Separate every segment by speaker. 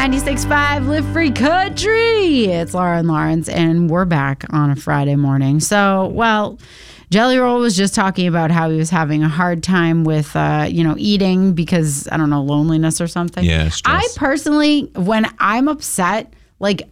Speaker 1: 96.5 Live Free Country. It's Laura and Lawrence, and we're back on a Friday morning. So, well, Jelly Roll was just talking about how he was having a hard time with, eating because, I don't know, loneliness or something.
Speaker 2: Yeah, stress.
Speaker 1: I personally, when I'm upset, like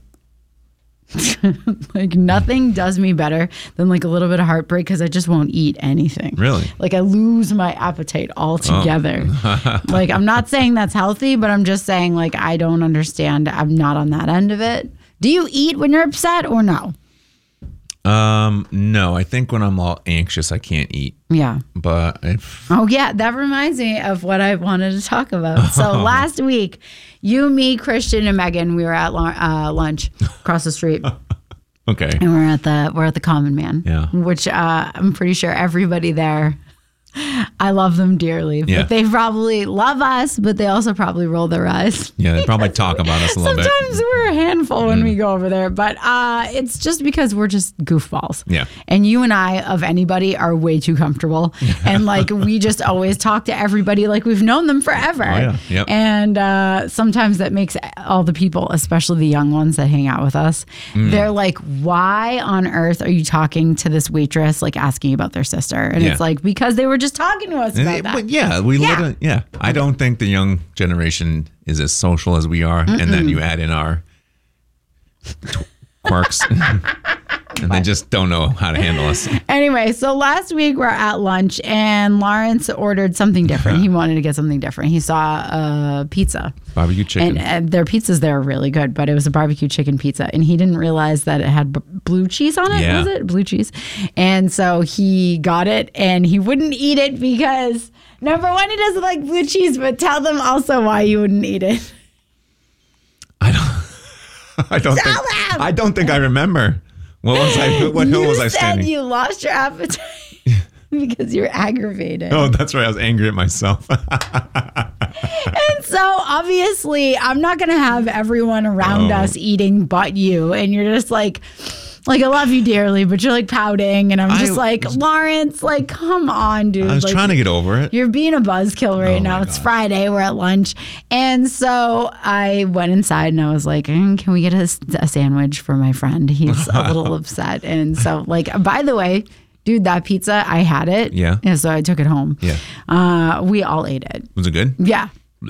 Speaker 1: nothing does me better than like a little bit of heartbreak because I just won't eat anything.
Speaker 2: Really?
Speaker 1: Like I lose my appetite altogether.
Speaker 2: Oh.
Speaker 1: Like I'm not saying that's healthy, but I'm just saying like I don't understand. I'm not on that end of it. Do you eat when you're upset or no?
Speaker 2: No, I think when I'm all anxious, I can't eat.
Speaker 1: Yeah.
Speaker 2: But if
Speaker 1: Oh, yeah. That reminds me of what I wanted to talk about. So last week, you, me, Christian, and Megan, we were at lunch across the street.
Speaker 2: okay,
Speaker 1: And we're at the Common Man.
Speaker 2: Yeah.
Speaker 1: Which I'm pretty sure everybody there, I love them dearly.
Speaker 2: Yeah.
Speaker 1: But they probably love us, but they also probably roll their eyes.
Speaker 2: yeah, they probably talk about us a little bit.
Speaker 1: Sometimes we're a handful when we go over there, but it's just because we're just goofballs.
Speaker 2: Yeah.
Speaker 1: And you and I, of anybody, are way too comfortable. And like we just always talk to everybody like we've known them forever.
Speaker 2: Oh, yeah. Yep.
Speaker 1: And sometimes that makes all the people, especially the young ones that hang out with us, they're like, why on earth are you talking to this waitress, like asking about their sister? And
Speaker 2: Yeah.
Speaker 1: it's like, because they were just talking to us about that.
Speaker 2: But yeah, we literally, yeah. I don't think the young generation is as social as we are, and then you add in our quirks, and they just don't know how to handle us.
Speaker 1: Anyway, so last week we're at lunch and Lawrence ordered something different. He wanted to get something different. He saw a pizza.
Speaker 2: Barbecue chicken.
Speaker 1: And their pizzas there are really good, but it was a barbecue chicken pizza. And he didn't realize that it had blue cheese on it.
Speaker 2: Yeah.
Speaker 1: Was it? Blue cheese. And so he got it and he wouldn't eat it because, number one, he doesn't like blue cheese, but tell them also why you wouldn't eat it.
Speaker 2: I don't think I remember. What hill was I standing?
Speaker 1: You lost your appetite because you're aggravated.
Speaker 2: Oh, that's right. I was angry at myself.
Speaker 1: And so obviously I'm not going to have everyone around us eating but you. And you're just like I love you dearly, but you're like pouting. And I'm just Lawrence, like, come on, dude.
Speaker 2: I was trying to get over it.
Speaker 1: You're being a buzzkill right now. It's Friday. We're at lunch. And so I went inside and I was like, can we get a sandwich for my friend? He's a little upset. And so like, by the way, dude, that pizza, I had it.
Speaker 2: Yeah.
Speaker 1: And so I took it home.
Speaker 2: Yeah.
Speaker 1: We all ate it.
Speaker 2: Was it good?
Speaker 1: Yeah.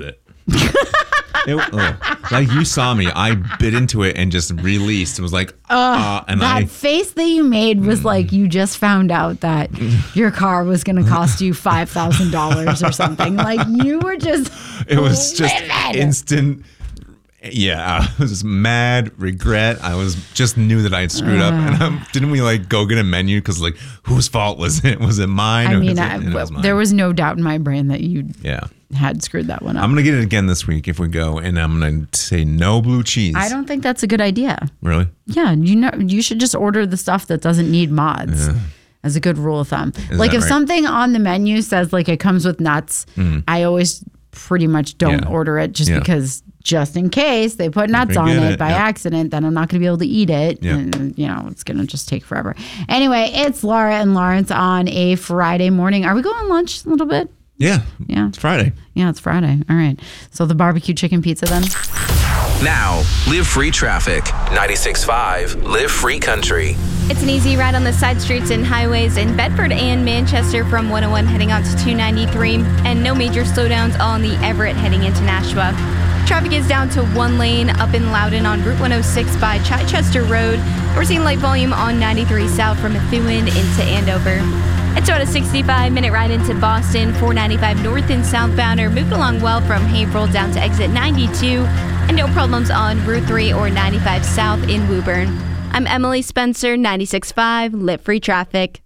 Speaker 2: Like you saw me, I bit into it and just released. It was like, and
Speaker 1: that face that you made was like you just found out that your car was going to cost you $5,000 or something. Like you were just,
Speaker 2: it was just
Speaker 1: livid.
Speaker 2: instant. Yeah, I was just mad, regret. I was just knew that I had screwed up. And didn't we like go get a menu? Because like, whose fault was it? Was it mine?
Speaker 1: I mean,
Speaker 2: was mine.
Speaker 1: there was no doubt in my brain that you
Speaker 2: Yeah.
Speaker 1: had screwed that one up.
Speaker 2: I'm going to get it again this week if we go. And I'm going to say no blue cheese.
Speaker 1: I don't think that's a good idea.
Speaker 2: Really?
Speaker 1: Yeah. You should just order the stuff that doesn't need mods. As a good rule of thumb. Like if something on the menu says like it comes with nuts, I always pretty much don't order it because just in case they put nuts on it by accident, then I'm not going to be able to eat it.
Speaker 2: Yeah.
Speaker 1: And, it's going to just take forever. Anyway, it's Laura and Lawrence on a Friday morning. Are we going lunch a little bit?
Speaker 2: Yeah.
Speaker 1: Yeah.
Speaker 2: It's Friday.
Speaker 1: Yeah, it's Friday. All right. So the barbecue chicken pizza then?
Speaker 3: Now, Live Free Traffic. 96.5 Live Free Country.
Speaker 4: It's an easy ride on the side streets and highways in Bedford and Manchester from 101 heading out to 293, and no major slowdowns on the Everett heading into Nashua. Traffic is down to one lane up in Loudon on Route 106 by Chichester Road. We're seeing light volume on 93 south from Methuen into Andover. It's about a 65-minute ride into Boston. 495 north and southbound are moving along well from Haverhill down to exit 92. And no problems on Route 3 or 95 south in Woburn. I'm Emily Spencer, 96.5 Live Free Traffic.